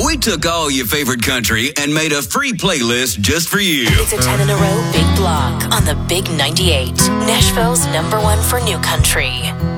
We took all your favorite country and made a free playlist just for you. It's a 10 in a row Big Block on the Big 98. Nashville's #1 for new country.